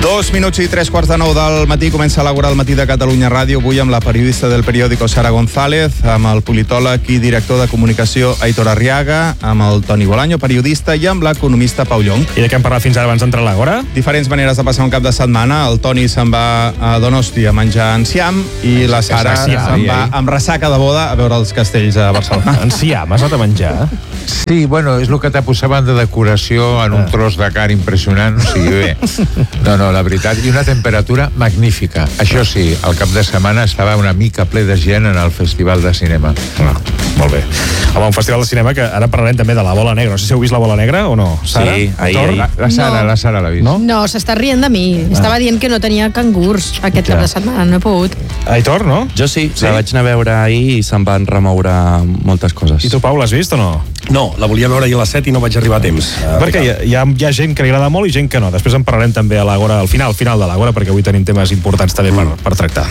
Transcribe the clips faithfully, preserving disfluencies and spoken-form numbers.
Dos minuts i tres quarts de nou del matí comença a l'Àgora al matí de Catalunya Ràdio, avui amb la periodista del periòdico Sara González, amb el politòleg i director de comunicació Aitor Arriaga, amb el Toni Bolaño, periodista, i amb l'economista Pau Llonch. I de què hem parlat fins ara abans d'entrar a l'Àgora? Diferents maneres de passar un cap de setmana. El Toni se'n va a Donosti a menjar enciam i la Sara se'n va amb ressaca de boda a veure els castells a Barcelona. Enciam, has anat a menjar? Sí, bueno, és el que te posaven de decoració en un tros de car impressionant, o sigui, bé. No, no, la veritat, i una temperatura magnífica. Això sí, el cap de setmana estava una mica ple de gent en el Festival de Cinema. Ah, molt bé. Home, un festival de cinema que ara parlarem també de la Bola Negra. No sé si heu vist la Bola Negra o no, Sara? Sí, ahir, ahir. La, la Sara, No. la Sara l'ha vist. No? No, s'està rient de mi. Estava dient que no tenia cangurs aquest Ja. cap de setmana, no he pogut. Aitor, no? Jo sí, Sí? la vaig anar a veure ahir i se'n van remoure moltes coses. I tu, Pau, l'has vist o no? No, la volia veure ahir a les set i no vaig arribar a temps. Perquè hi ha, hi, ha, hi ha gent que li agrada molt i gent que no. Després en parlarem també a l'Àgora, al final, al final de l'Àgora, perquè avui tenim temes importants també per, per tractar.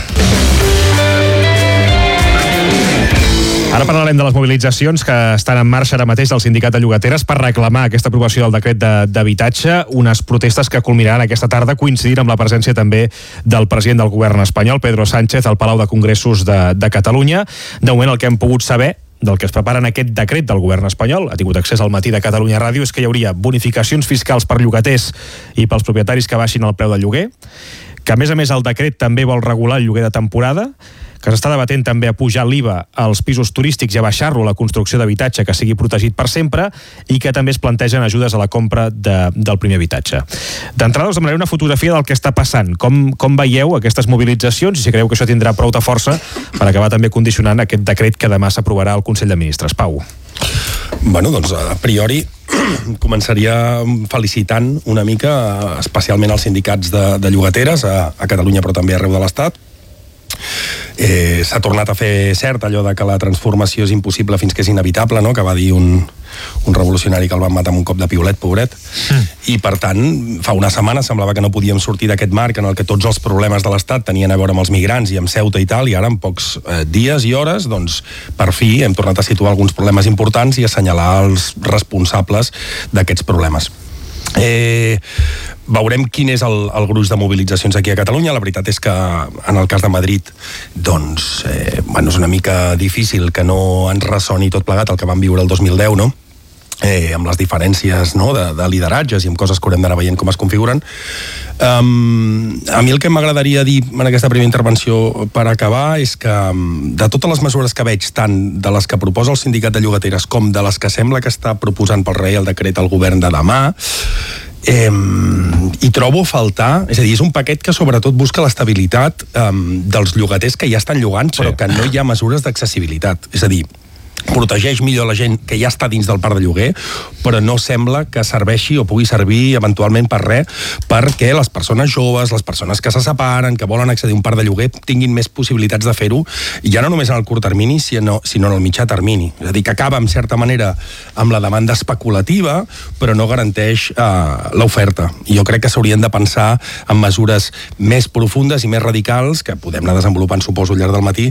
Ara parlarem de les mobilitzacions que estan en marxa ara mateix del Sindicat de Llogateres per reclamar aquesta aprovació del decret de- d'habitatge, unes protestes que culminaran aquesta tarda coincidint amb la presència també del president del govern espanyol, Pedro Sánchez, al Palau de Congressos de, de Catalunya. De moment el que hem pogut saber del que es prepara en aquest decret del govern espanyol, ha tingut accés al matí de Catalunya Ràdio, és que hi hauria bonificacions fiscals per llogaters i pels propietaris que baixin el preu del lloguer, que a més a més el decret també vol regular el lloguer de temporada, que s'està debatent també a pujar l'I V A als pisos turístics i a baixar-lo a la construcció d'habitatge que sigui protegit per sempre, i que també es plantegen ajudes a la compra de, del primer habitatge. D'entrada us demanaré una fotografia del que està passant. Com, com veieu aquestes mobilitzacions i si creieu que això tindrà prou de força per acabar també condicionant aquest decret que demà s'aprovarà al Consell de Ministres. Pau. Bueno, doncs a priori començaria felicitant una mica especialment els sindicats de, de llogateres a, a Catalunya però també arreu de l'Estat. Eh, s'ha tornat a fer cert allò de que la transformació és impossible fins que és inevitable, no? Que va dir un, un revolucionari que el van matar amb un cop de piolet, pobret. Mm. I per tant, fa una setmana semblava que no podíem sortir d'aquest marc en el que tots els problemes de l'Estat tenien a veure amb els migrants i amb Ceuta i tal, i ara en pocs eh, dies i hores, doncs, per fi hem tornat a situar alguns problemes importants i assenyalar els responsables d'aquests problemes. Eh, veurem quin és el, el gruix de mobilitzacions aquí a Catalunya. La veritat és que en el cas de Madrid doncs, eh, bueno, és una mica difícil que no ens ressoni tot plegat el que vam viure el dos mil deu, no? Eh, amb les diferències, no? de, de lideratges i amb coses que haurem d'anar veient com es configuren. Um, a mi el que m'agradaria dir en aquesta primera intervenció per acabar és que um, de totes les mesures que veig, tant de les que proposa el Sindicat de Llogateres com de les que sembla que està proposant pel Reial Decret al govern de demà, Eh, hi trobo a faltar, és a dir, és un paquet que sobretot busca l'estabilitat eh, dels llogaters que ja estan llogant, però Sí. que no hi ha mesures d'accessibilitat. És a dir, protegeix millor la gent que ja està dins del parc de lloguer, però no sembla que serveixi o pugui servir eventualment per res, perquè les persones joves, les persones que se separen, que volen accedir a un parc de lloguer, tinguin més possibilitats de fer-ho, ja no només en el curt termini, sinó, sinó en el mitjà termini. És a dir, que acaba, en certa manera, amb la demanda especulativa, però no garanteix eh, l'oferta. I jo crec que s'haurien de pensar en mesures més profundes i més radicals, que podem anar desenvolupant, suposo, al llarg del matí,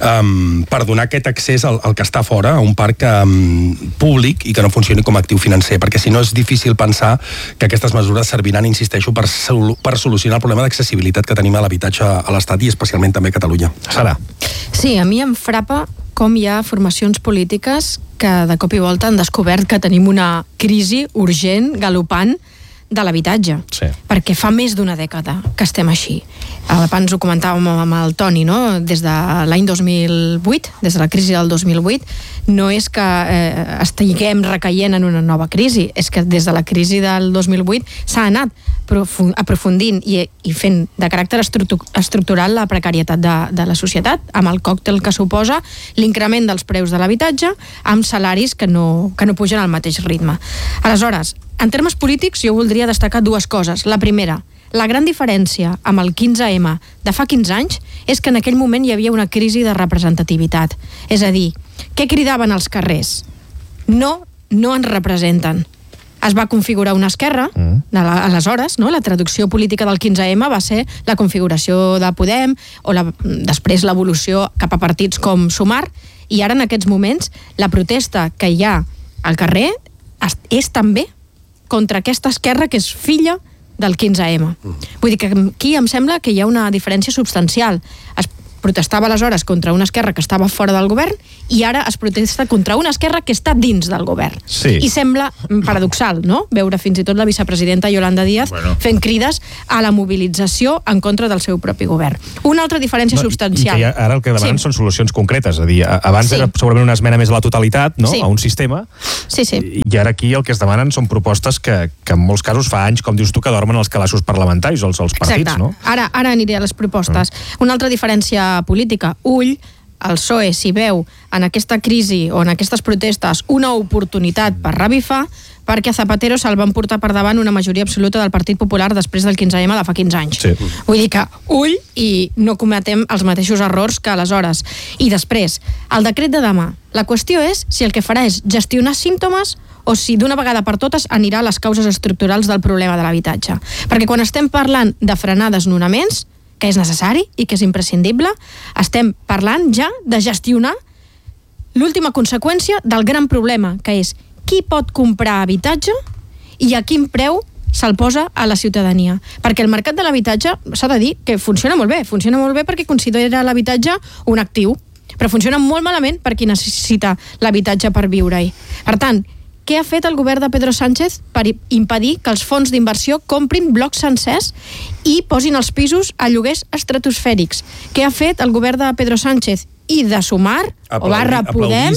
eh, per donar aquest accés al, al que està fora, a un parc um, públic i que no funcioni com a actiu financer, perquè si no és difícil pensar que aquestes mesures serviran, insisteixo, per, sol per solucionar el problema d'accessibilitat que tenim a l'habitatge a l'Estat i especialment també a Catalunya. Sara. Sí, a mi em frapa com hi ha formacions polítiques que de cop i volta han descobert que tenim una crisi urgent, galopant, de l'habitatge. Sí. Perquè fa més d'una dècada que estem així. Abans ho comentàvem amb el Toni, no? Des de l'any dos mil vuit, des de la crisi del dos mil vuit, no és que eh, estiguem recaient en una nova crisi, és que des de la crisi del dos mil vuit s'ha anat aprofundint i, i fent de caràcter estructural la precarietat de, de la societat, amb el còctel que suposa l'increment dels preus de l'habitatge amb salaris que no, que no pugen al mateix ritme. Aleshores, en termes polítics jo voldria destacar dues coses. La primera, la gran diferència amb el quinze ema de fa quinze anys és que en aquell moment hi havia una crisi de representativitat. És a dir, què cridaven als carrers? No, no ens representen. Es va configurar una esquerra, mm. aleshores, no? La traducció política del quinze ema va ser la configuració de Podem, o la, després l'evolució cap a partits com Sumar, i ara en aquests moments la protesta que hi ha al carrer és també contra aquesta esquerra que és filla del quinze eme. Vull dir que aquí em sembla que hi ha una diferència substancial. Es protestava aleshores contra una esquerra que estava fora del govern i ara es protesta contra una esquerra que està dins del govern. Sí. I sembla paradoxal, no?, veure fins i tot la vicepresidenta Yolanda Díaz bueno. fent crides a la mobilització en contra del seu propi govern. Una altra diferència no, substancial. I que ara el que demanen sí. són solucions concretes, és a dir, abans sí. era segurament una esmena més a la totalitat, no?, sí. a un sistema, sí, sí. i ara aquí el que es demanen són propostes que, que en molts casos fa anys, com dius tu, que dormen els calassos parlamentaris o els, els partits, Exacte. no? Ara, ara aniré a les propostes. Mm. Una altra diferència política. Ull, el P S O E s'hi veu en aquesta crisi o en aquestes protestes una oportunitat per revifar, perquè a Zapatero se'l van portar per davant una majoria absoluta del Partit Popular després del quinze eme de fa quinze anys. Sí. Vull dir que ull i no cometem els mateixos errors que aleshores. I després, el decret de demà. La qüestió és si el que farà és gestionar símptomes o si d'una vegada per totes anirà a les causes estructurals del problema de l'habitatge. Perquè quan estem parlant de frenar desnonaments, que és necessari i que és imprescindible, estem parlant ja de gestionar l'última conseqüència del gran problema, que és qui pot comprar habitatge i a quin preu se'l posa a la ciutadania. Perquè el mercat de l'habitatge, s'ha de dir que funciona molt bé, funciona molt bé perquè considera l'habitatge un actiu, però funciona molt malament per qui necessita l'habitatge per viure-hi. Per tant, què ha fet el govern de Pedro Sánchez per impedir que els fons d'inversió comprin blocs sencers i posin els pisos a lloguers estratosfèrics? Què ha fet el govern de Pedro Sánchez i de Sumar, aplaudir, o barra Podem,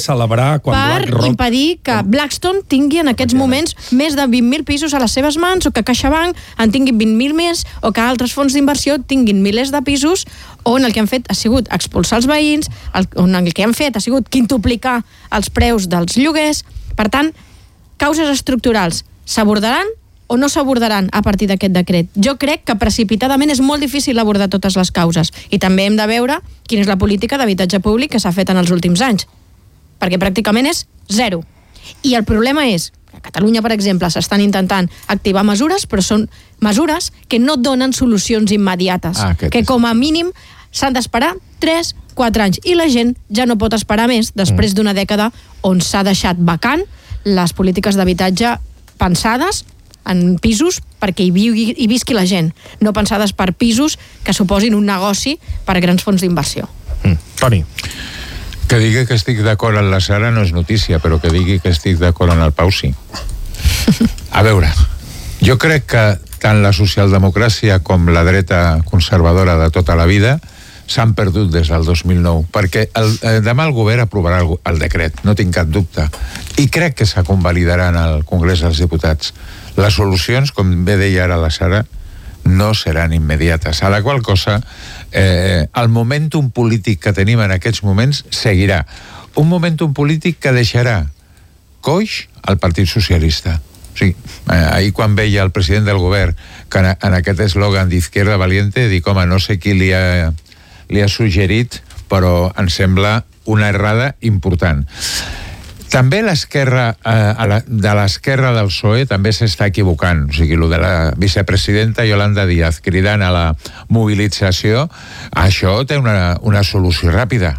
per impedir que Blackstone tingui en aquests moments més de vint mil pisos a les seves mans, o que CaixaBank en tingui vint mil més, o que altres fons d'inversió tinguin milers de pisos, on el que han fet ha sigut expulsar els veïns, el, on el que han fet ha sigut quintuplicar els preus dels lloguers. Per tant, causes estructurals s'abordaran o no s'abordaran a partir d'aquest decret? Jo crec que precipitadament és molt difícil abordar totes les causes i també hem de veure quina és la política d'habitatge públic que s'ha fet en els últims anys, perquè pràcticament és zero. I el problema és que a Catalunya, per exemple, s'estan intentant activar mesures, però són mesures que no donen solucions immediates, ah, que com a mínim s'han d'esperar tres quatre anys, i la gent ja no pot esperar més després d'una dècada on s'ha deixat vacant les polítiques d'habitatge pensades en pisos perquè hi, viu, hi visqui la gent, no pensades per pisos que suposin un negoci per a grans fons d'inversió. Mm. Toni. Que digui que estic d'acord amb la Sara no és notícia, però que digui que estic d'acord amb el Pau sí. A veure, jo crec que tant la socialdemocràcia com la dreta conservadora de tota la vida s'han perdut des del dos mil nou, perquè el, eh, demà el govern aprovarà el, el decret, no tinc cap dubte, i crec que se convalidaran al Congrés dels Diputats. Les solucions, com bé deia ara la Sara, no seran immediates, a la qual cosa eh, el momentum polític que tenim en aquests moments seguirà. Un momentum polític que deixarà coix al Partit Socialista. O sigui, eh, ahir quan veia el president del govern que en, en aquest eslògan d'Izquierda Valiente, dic, home, no sé qui li ha li ha suggerit, però em sembla una errada important. També l'esquerra, eh, la, de l'esquerra del P S O E també s'està equivocant, o sigui, el de la vicepresidenta Yolanda Díaz cridant a la mobilització, això té una, una solució ràpida.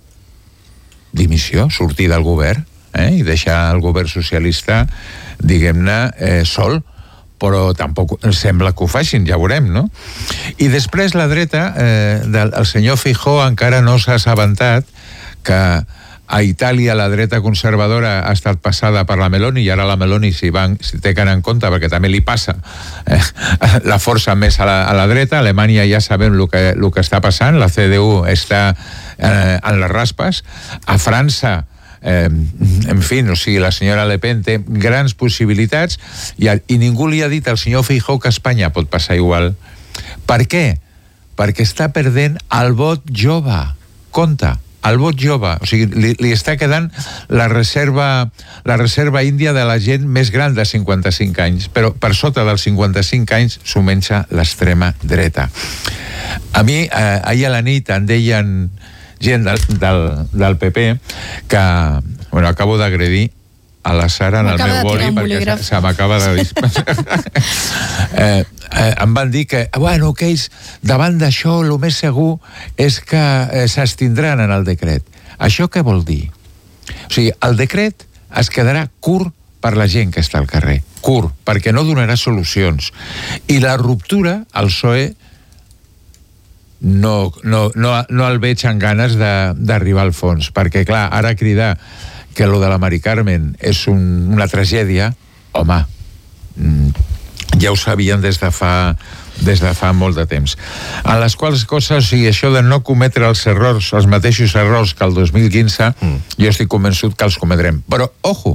Dimissió, sortir del govern, eh, i deixar el govern socialista, diguem-ne, eh, sol, però tampoc sembla que ho facin, ja veurem, no? I després la dreta, eh, del el senyor Feijóo encara no s'ha assabentat que a Itàlia la dreta conservadora ha estat passada per la Meloni i ara la Meloni s'hi si tenen en compte, perquè també li passa eh, la força més a la, a la dreta. A Alemanya ja sabem el que, el que està passant, la C D U està eh, en les raspes. A França, Eh, en fi, o sigui, la senyora Le Pen té grans possibilitats i, i ningú li ha dit al senyor Feijóo que a Espanya pot passar igual. Per què? Perquè està perdent el vot jove. Compte, el vot jove. O sigui, li, li està quedant la reserva, la reserva índia de la gent més gran de cinquanta-cinc anys, però per sota dels cinquanta-cinc anys s'ho menja l'extrema dreta. A mi, eh, ahir a la nit em deien gent del, del, del P P que, bueno, acabo d'agredir a la Sara en el meu boli perquè se, se m'acaba de disparar. eh, eh, em van dir que, bueno, que ells davant d'això el més segur és que eh, s'abstindran en el decret. Això què vol dir? O sigui, el decret es quedarà curt per la gent que està al carrer. Curt, perquè no donarà solucions. I la ruptura, el P S O E no, no, no, no el veig amb ganes d'arribar al fons, perquè clar, ara cridar que lo de la Mari Carmen és un, una tragèdia, home, ja ho sabien des de fa des de fa molt de temps. En les quals coses, i això de no cometre els errors, els mateixos errors que el dos mil quinze, mm. jo estic convençut que els cometrem. Però, ojo,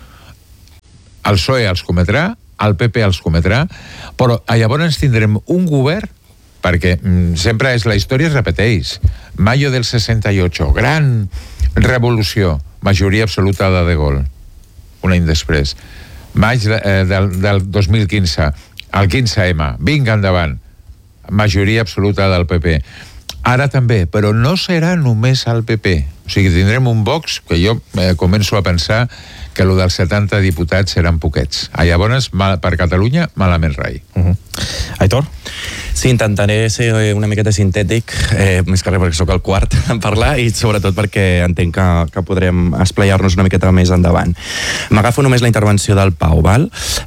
el P S O E els cometrà, el P P els cometrà, però llavors tindrem un govern, perquè mm, sempre és la història es repeteix. Mayo del seixanta-ocho, gran revolució, majoria absoluta de De Gaulle, un any després. Maig eh, del, del dos mil quinze, el quinze ema, vinga endavant, majoria absoluta del P P. Ara també, però no serà només el P P. O sigui, tindrem un Vox que jo eh, començo a pensar que el dels setanta diputats seran poquets. A llavors, mal, per Catalunya, malament rai. Uh-huh. Aitor? Sí, intentaré ser una miqueta sintètic, eh, més que res perquè sóc el quart en parlar i sobretot perquè entenc que, que podrem esplayar-nos una miqueta més endavant. M'agafo només la intervenció del Pau, val?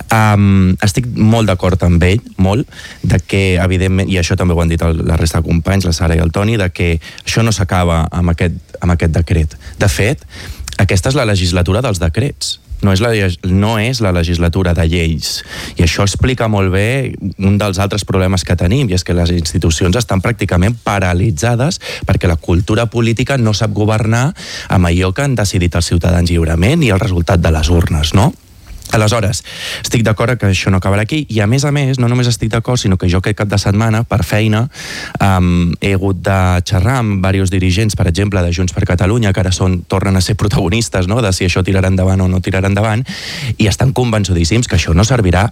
Um, estic molt d'acord amb ell, molt, de que, evidentment, i això també ho han dit el, la resta de companys, la Sara i el Toni, de que això no s'acaba amb, aquest, amb aquest decret. De fet, aquesta és la legislatura dels decrets. No és, la, no és la legislatura de lleis. I això explica molt bé un dels altres problemes que tenim, i és que les institucions estan pràcticament paralitzades perquè la cultura política no sap governar amb allò que han decidit els ciutadans lliurement i el resultat de les urnes, no? Aleshores, estic d'acord que això no acabarà aquí, i a més a més, no només estic d'acord, sinó que jo aquest cap de setmana, per feina, um, he hagut de xerrar amb diversos dirigents, per exemple, de Junts per Catalunya, que ara són, tornen a ser protagonistes, no?, de si això tirarà endavant o no tirarà endavant, i estan convençudíssims que això no servirà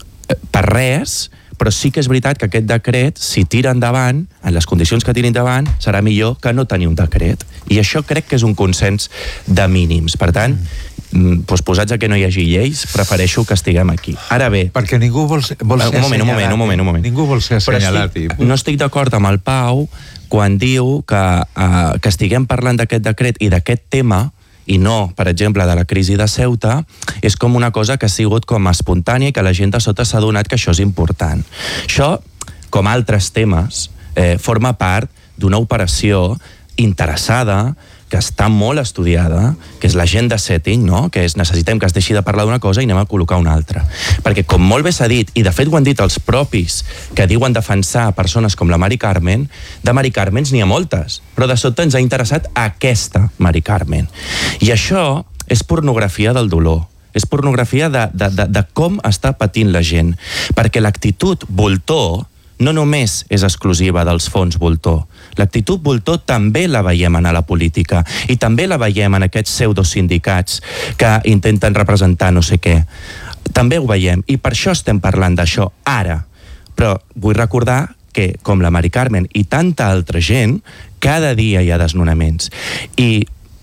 per res, però sí que és veritat que aquest decret, si tira endavant, en les condicions que tiri endavant, serà millor que no tenir un decret. I això crec que és un consens de mínims. Per tant, doncs posats a que no hi hagi lleis, prefereixo que estiguem aquí. Ara bé... Perquè ningú vol, vol ser un moment, un moment, un moment, un moment. Ningú vol ser assenyalat. Estic, no estic d'acord amb el Pau quan diu que, uh, que estiguem parlant d'aquest decret i d'aquest tema, i no, per exemple, de la crisi de Ceuta, és com una cosa que ha sigut com espontània i que la gent de sota s'ha donat que això és important. Això, com altres temes, eh, forma part d'una operació interessada, que està molt estudiada, que és l'agenda setting, no? Que és necessitem que es deixi de parlar d'una cosa i anem a col·locar una altra. Perquè, com molt bé s'ha dit, i de fet ho han dit els propis que diuen defensar persones com la Mari Carmen, de Mari Carmens n'hi ha moltes, però de sobte ens ha interessat aquesta Mari Carmen. I això és pornografia del dolor. És pornografia de, de, de, de com està patint la gent. Perquè l'actitud voltor no només és exclusiva dels fons voltor. L'actitud voltor també la veiem a la política i també la veiem en aquests pseudosindicats que intenten representar no sé què. També ho veiem i per això estem parlant d'això ara. Però vull recordar que, com la Mari Carmen i tanta altra gent, cada dia hi ha desnonaments. I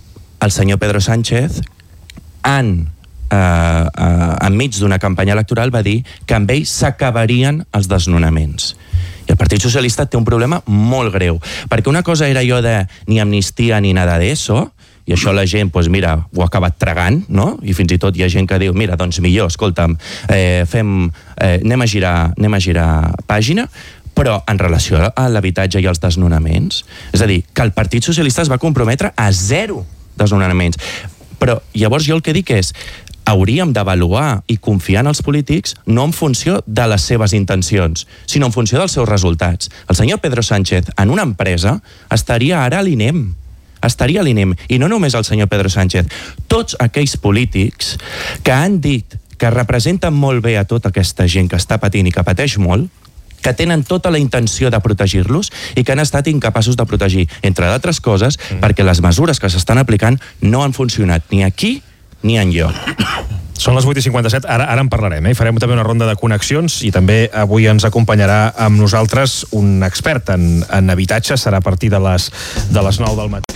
el senyor Pedro Sánchez, en, eh, eh, enmig d'una campanya electoral, va dir que amb ell s'acabarien els desnonaments. I el Partit Socialista té un problema molt greu, perquè una cosa era allò de ni amnistia ni nada de eso, i això la gent, doncs mira, ho ha acabat tragant, no? I fins i tot hi ha gent que diu, mira, doncs millor, escolta'm, eh, fem, eh, anem a girar, anem a girar pàgina, però en relació a l'habitatge i als desnonaments, és a dir, que el Partit Socialista es va comprometre a zero desnonaments. Però llavors jo el que dic és, hauríem d'avaluar i confiar en els polítics no en funció de les seves intencions, sinó en funció dels seus resultats. El senyor Pedro Sánchez, en una empresa, estaria ara a l'INEM. Estaria a l'INEM. I no només el senyor Pedro Sánchez. Tots aquells polítics que han dit que representen molt bé a tota aquesta gent que està patint i que pateix molt, que tenen tota la intenció de protegir-los i que han estat incapaços de protegir, entre d'altres coses, mm. perquè les mesures que s'estan aplicant no han funcionat ni aquí ni enlloc. Són les vuit i cinquanta-set, ara, ara en parlarem, eh? Farem també una ronda de connexions i també avui ens acompanyarà amb nosaltres un expert en, en habitatge, serà a partir de les, de les nou del matí.